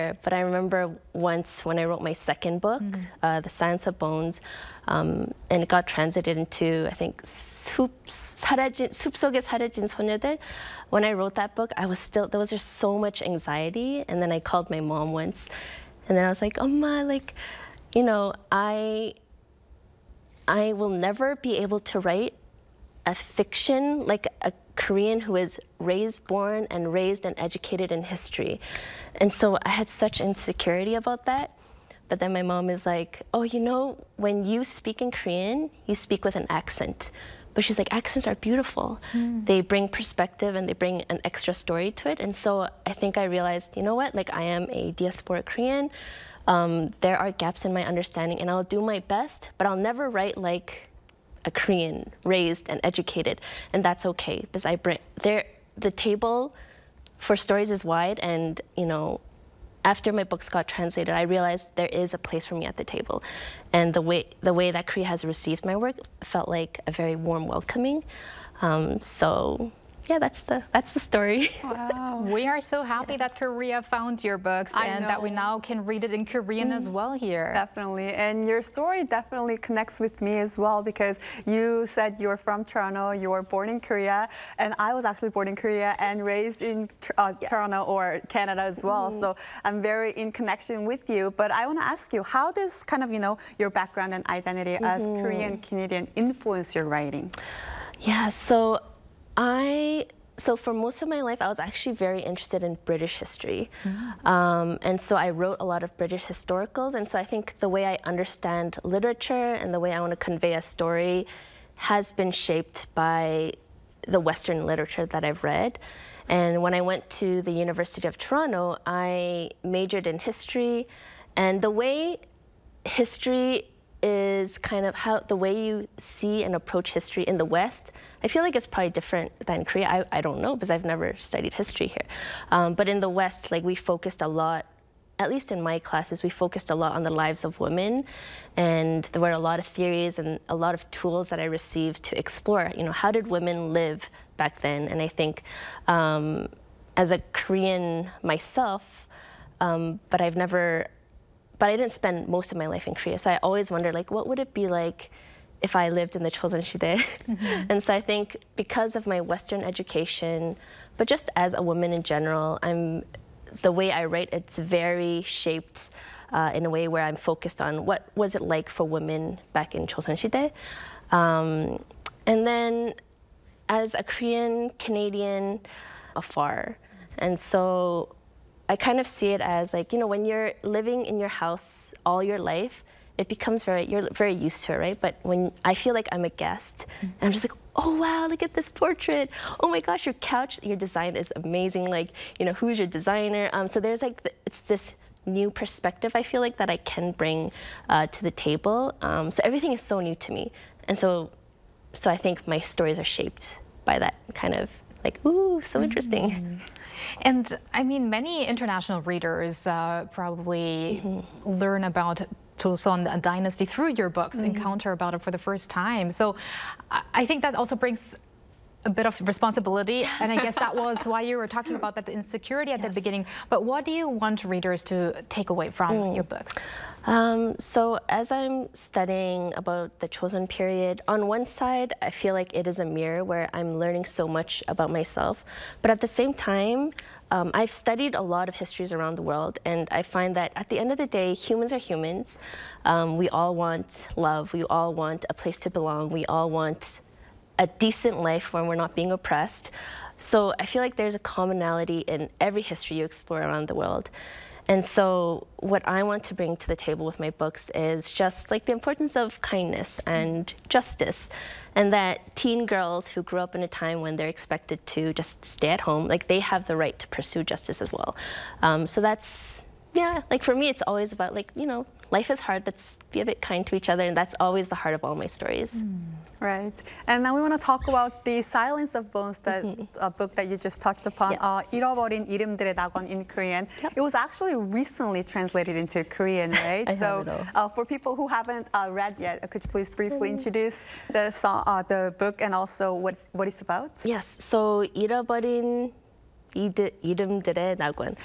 there, but I remember once when I wrote my second book, The Science of Bones, and it got translated into, I think, 숲속에 사라진 소녀들. When I wrote that book, there was just so much anxiety, and then I called my mom once, and then I was like, 엄마, like, you know, I will never be able to write a fiction like a Korean who is born and raised and educated in history. And so I had such insecurity about that. But then my mom is like, oh, you know, when you speak in Korean, you speak with an accent. But she's like, accents are beautiful. They bring perspective and they bring an extra story to it. And so I think I realized, you know what, like I am a diaspora Korean. There are gaps in my understanding and I'll do my best, but I'll never write like a Korean raised and educated, and that's okay because the table for stories is wide, and you know, after my books got translated, I realized there is a place for me at the table, and the way that Korea has received my work felt like a very warm welcoming. So yeah, that's the story. Wow. We are so happy that Korea found your books and that we now can read it in Korean as well here. Definitely. And your story definitely connects with me as well, because you said you're from Toronto, you were born in Korea, and I was actually born in Korea and raised in Toronto or Canada as well. So I'm very in connection with you. But I want to ask you, how does kind of, you know, your background and identity as Korean Canadian influence your writing? Yeah, so for most of my life, I was actually very interested in British history. And so I wrote a lot of British historicals. And so I think the way I understand literature and the way I want to convey a story has been shaped by the Western literature that I've read. And when I went to the University of Toronto, I majored in history. And the way history is kind of how the way you see and approach history in the West, I feel like it's probably different than Korea. I don't know because I've never studied history here. But in the West, like we focused a lot, at least in my classes, we focused a lot on the lives of women. And there were a lot of theories and a lot of tools that I received to explore, you know, how did women live back then? And I think as a Korean myself, but I didn't spend most of my life in Korea. So I always wondered, like, what would it be like if I lived in the Choseon시대? And so I think because of my Western education, but just as a woman in general, the way I write, it's very shaped in a way where I'm focused on what was it like for women back in Choseon시대. And then as a Korean Canadian, afar. And so I kind of see it as like, you know, when you're living in your house all your life, it becomes you're very used to it, right? But when I feel like I'm a guest, and I'm just like, oh wow, look at this portrait. Oh my gosh, your couch, your design is amazing. Like, you know, who's your designer? So there's like, it's this new perspective I feel like that I can bring to the table. So everything is so new to me. And so I think my stories are shaped by that kind of like, ooh, so interesting. And I mean, many international readers probably learn about Joseon dynasty through your books, encounter about it for the first time. So I think that also brings a bit of responsibility. And I guess that was why you were talking about that insecurity at the beginning. But what do you want readers to take away from your books? So as I'm studying about the Joseon period, on one side, I feel like it is a mirror where I'm learning so much about myself. But at the same time, I've studied a lot of histories around the world, and I find that at the end of the day, humans are humans. We all want love. We all want a place to belong. We all want a decent life when we're not being oppressed. So I feel like there's a commonality in every history you explore around the world. And so what I want to bring to the table with my books is just like the importance of kindness and justice, and that teen girls who grew up in a time when they're expected to just stay at home, like they have the right to pursue justice as well. So that's, yeah, like for me, it's always about like, you know, life is hard, let's be a bit kind to each other, and that's always the heart of all my stories. Right. And now we want to talk about The Silence of Bones, that book that you just touched upon, 잃어버린 이름들의 낙원 in Korean. It was actually recently translated into Korean, right? So for people who haven't read yet, could you please briefly introduce the book and also what it's about? Yes, so 잃어버린 이름들의 낙원.